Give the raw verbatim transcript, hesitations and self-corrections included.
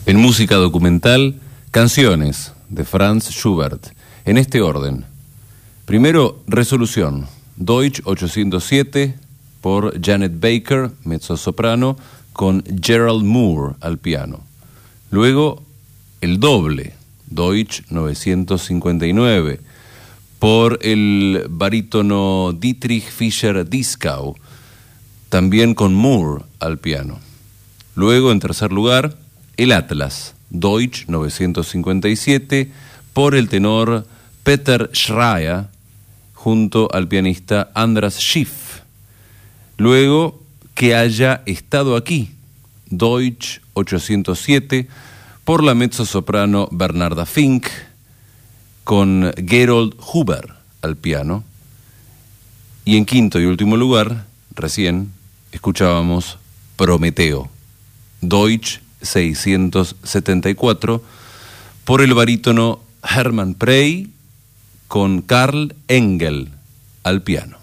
En música documental, canciones de Franz Schubert, en este orden. Primero, Resolución, Deutsch ochocientos siete, por Janet Baker, mezzosoprano, con Gerald Moore al piano. Luego, El Doble, Deutsch novecientos cincuenta y nueve, por el barítono Dietrich Fischer-Dieskau, también con Moore al piano. Luego, en tercer lugar, El Atlas, Deutsch novecientos cincuenta y siete, por el tenor Peter Schreier, junto al pianista Andras Schiff. Luego, Que haya estado aquí, Deutsch ochocientos siete, por la mezzosoprano Bernarda Fink, con Gerold Huber al piano. Y en quinto y último lugar, recién escuchábamos Prometeo, Deutsch seiscientos setenta y cuatro, por el barítono Hermann Prey, con Karl Engel al piano.